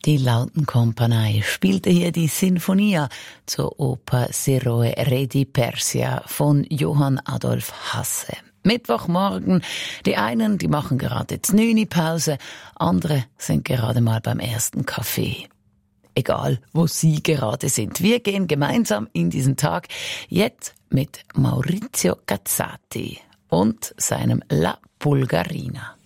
Die Lautenkompanie spielte hier die Sinfonia zur Oper Seroe Re di Persia von Johann Adolf Hasse. Mittwochmorgen, die einen, die machen gerade die 9 Pause, andere sind gerade mal beim ersten Kaffee. Egal, wo Sie gerade sind. Wir gehen gemeinsam in diesen Tag jetzt mit Maurizio Cazzati und seinem La Bulgarina.